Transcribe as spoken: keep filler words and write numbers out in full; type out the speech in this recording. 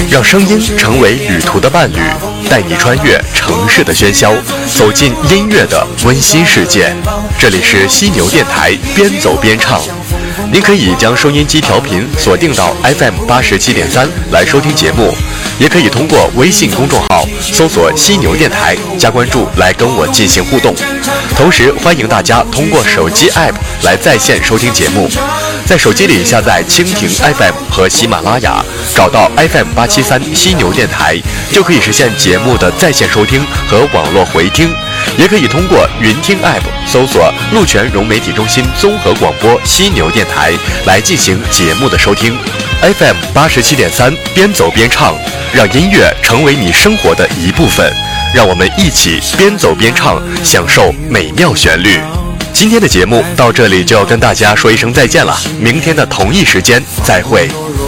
让声音成为旅途的伴侣，带你穿越城市的喧嚣，走进音乐的温馨世界。这里是犀牛电台，边走边唱。您可以将收音机调频锁定到 F M 八十七点三来收听节目，也可以通过微信公众号搜索犀牛电台加关注来跟我进行互动。同时欢迎大家通过手机 App 来在线收听节目，在手机里下载蜻蜓 F M 和喜马拉雅，找到 F M 八七三犀牛电台，就可以实现节目的在线收听和网络回听。也可以通过云听 App 搜索鹿泉融媒体中心综合广播犀牛电台来进行节目的收听。 F M 八十七点三，边走边唱，让音乐成为你生活的一部分，让我们一起边走边唱，享受美妙旋律。今天的节目到这里就要跟大家说一声再见了，明天的同一时间再会。